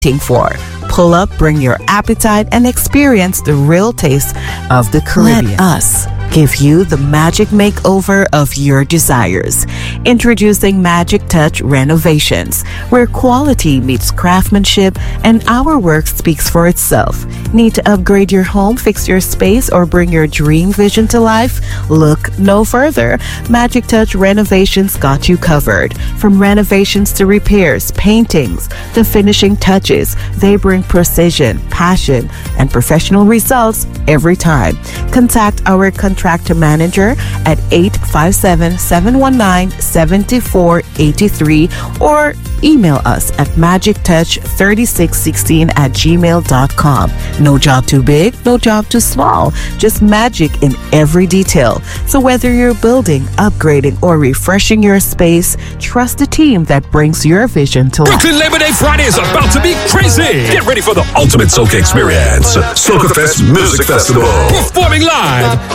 for. Pull up, bring your appetite, and experience the real taste of the Caribbean. Let us give you the magic makeover of your desires. Introducing Magic Touch Renovations, where quality meets craftsmanship and our work speaks for itself. Need to upgrade your home, fix your space, or bring your dream vision to life? Look no further. Magic Touch Renovations got you covered. From renovations to repairs, paintings, to finishing touches, they bring precision, passion, and professional results every time. Contact our contractor manager at 857-719-7483 or email us at magictouch3616@gmail.com. No job too big, no job too small. Just magic in every detail. So whether you're building, upgrading, or refreshing your space, trust the team that brings your vision to life. Brooklyn Labor Day Friday is about to be crazy. Get ready for the ultimate soca experience. Soca Fest Music Festival. Performing live